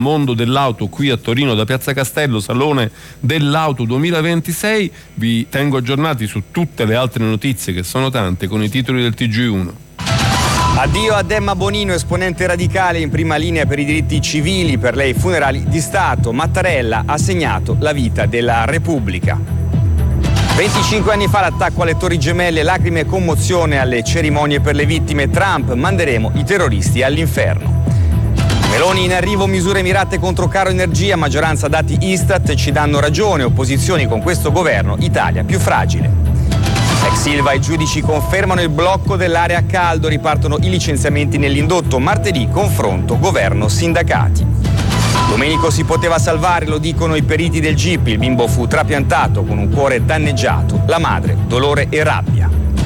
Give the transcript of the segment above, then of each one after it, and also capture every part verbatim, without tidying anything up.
Mondo dell'auto qui a Torino da Piazza Castello, Salone dell'Auto duemilaventisei. Vi tengo aggiornati su tutte le altre notizie, che sono tante, con i titoli del T G uno. Addio a Emma Bonino, esponente radicale in prima linea per i diritti civili, per lei funerali di Stato. Mattarella ha segnato la vita della Repubblica. venticinque anni fa l'attacco alle Torri Gemelle, lacrime e commozione alle cerimonie per le vittime. Trump: manderemo i terroristi all'inferno. Meloni: in arrivo misure mirate contro caro energia, maggioranza dati Istat ci danno ragione, opposizioni con questo governo, Italia più fragile. Ex Ilva: i giudici confermano il blocco dell'area a caldo, ripartono i licenziamenti nell'indotto, martedì confronto governo-sindacati. Domenico si poteva salvare, lo dicono i periti del G I P, il bimbo fu trapiantato con un cuore danneggiato, la madre dolore e rabbia.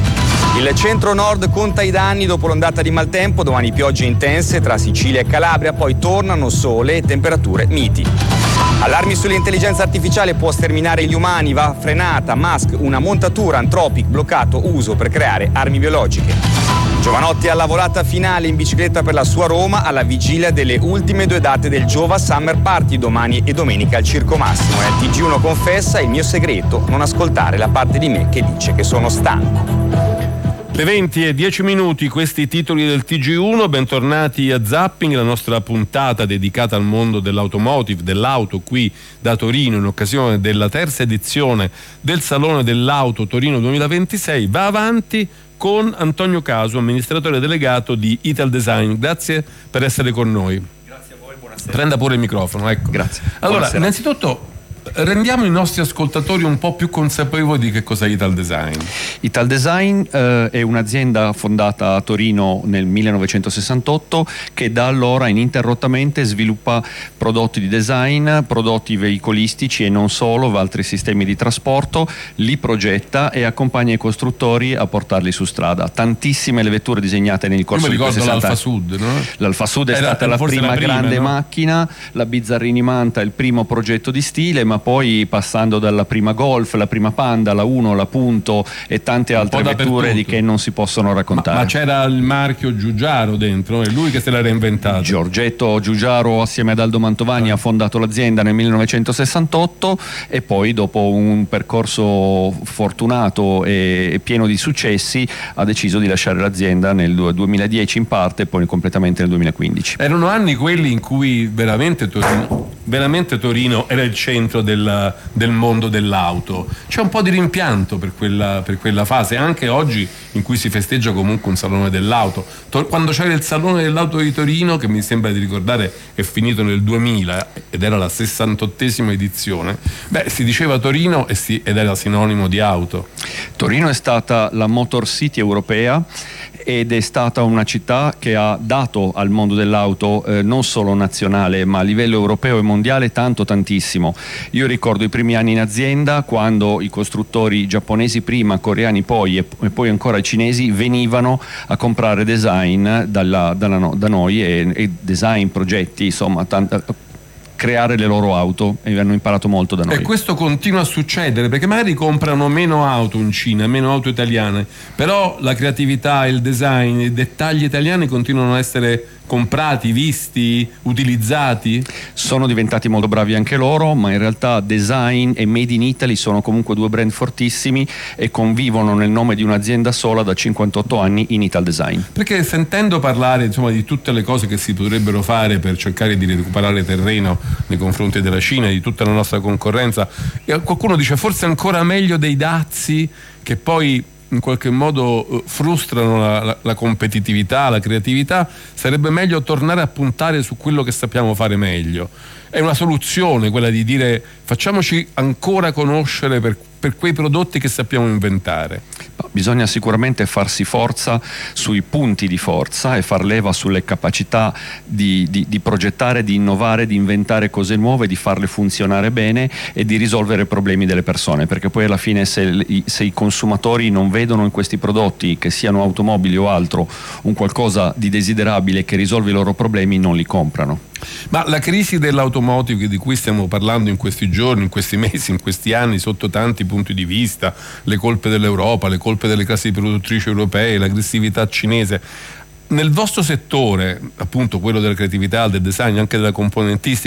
Il centro-nord conta i danni dopo l'ondata di maltempo, domani piogge intense tra Sicilia e Calabria, poi tornano sole e temperature miti. Allarmi sull'intelligenza artificiale, può sterminare gli umani, va frenata. Musk: una montatura Anthropic bloccato uso per creare armi biologiche. Giovanotti alla volata finale in bicicletta per la sua Roma, alla vigilia delle ultime due date del Giova Summer Party, domani e domenica al Circo Massimo. E il T G uno confessa: il mio segreto, non ascoltare la parte di me che dice che sono stanco. Le venti e dieci minuti, questi i titoli del T G uno. Bentornati a Zapping, la nostra puntata dedicata al mondo dell'automotive, dell'auto qui da Torino, in occasione della terza edizione del Salone dell'Auto Torino duemilaventisei. Va avanti con Antonio Casu, amministratore delegato di Italdesign. Grazie per essere con noi. Grazie a voi, buonasera. Prenda pure il microfono, ecco. Grazie. Allora, Buonasera. innanzitutto rendiamo i nostri ascoltatori un po' più consapevoli di che cos'è Italdesign. Italdesign eh, è un'azienda fondata a Torino nel millenovecentosessantotto che da allora ininterrottamente sviluppa prodotti di design, prodotti veicolistici e non solo, altri sistemi di trasporto, li progetta e accompagna i costruttori a portarli su strada. Tantissime le vetture disegnate nel corso di questi sessanta anni. L'Alfa Sud, no? L'Alfa Sud è Era, stata la prima, la prima grande no? macchina, la Bizzarrini Manta il primo progetto di stile, ma poi passando dalla prima Golf, la prima Panda, la Uno, la Punto e tante altre vetture di che non si possono raccontare. Ma, ma c'era il marchio Giugiaro dentro, è lui che se l'ha reinventato. Giorgetto Giugiaro assieme ad Aldo Mantovani ah. ha fondato l'azienda nel millenovecentosessantotto e poi dopo un percorso fortunato e pieno di successi ha deciso di lasciare l'azienda nel duemiladieci in parte e poi completamente nel duemilaquindici. Erano anni quelli in cui veramente Torino, veramente Torino era il centro del, del mondo dell'auto. C'è un po' di rimpianto per quella, per quella fase, anche oggi in cui si festeggia comunque un salone dell'auto. Quando c'era il salone dell'auto di Torino, che mi sembra di ricordare è finito nel duemila ed era la sessantottesima edizione, beh, si diceva Torino e si, ed era sinonimo di auto. Torino è stata la Motor City europea ed è stata una città che ha dato al mondo dell'auto eh, non solo nazionale ma a livello europeo e mondiale tanto tantissimo. Io ricordo i primi anni in azienda quando i costruttori giapponesi prima, coreani poi e, e poi ancora i cinesi venivano a comprare design dalla, dalla no, da noi e, e design, progetti, insomma tanta, creare le loro auto e hanno imparato molto da noi. E questo continua a succedere perché magari comprano meno auto in Cina, meno auto italiane, però la creatività, il design, i dettagli italiani continuano a essere comprati, visti, utilizzati. Sono diventati molto bravi anche loro, ma in realtà design e made in Italy sono comunque due brand fortissimi e convivono nel nome di un'azienda sola da cinquantotto anni in Italdesign. Perché sentendo parlare insomma di tutte le cose che si potrebbero fare per cercare di recuperare terreno nei confronti della Cina, di tutta la nostra concorrenza, qualcuno dice forse ancora meglio dei dazi che poi in qualche modo frustrano la, la, la competitività, la creatività. Sarebbe meglio tornare a puntare su quello che sappiamo fare meglio. È una soluzione quella di dire facciamoci ancora conoscere per, per quei prodotti che sappiamo inventare. Bisogna sicuramente farsi forza sui punti di forza e far leva sulle capacità di, di, di progettare, di innovare, di inventare cose nuove, di farle funzionare bene e di risolvere i problemi delle persone, perché poi alla fine se, se i consumatori non vedono in questi prodotti, che siano automobili o altro, un qualcosa di desiderabile che risolve i loro problemi, non li comprano. Ma la crisi dell'automotive di cui stiamo parlando in questi giorni, in questi mesi, in questi anni, sotto tanti punti di vista, le colpe dell'Europa, le colpe delle classi produttrici europee, l'aggressività cinese, nel vostro settore, appunto quello della creatività, del design, anche della componentistica,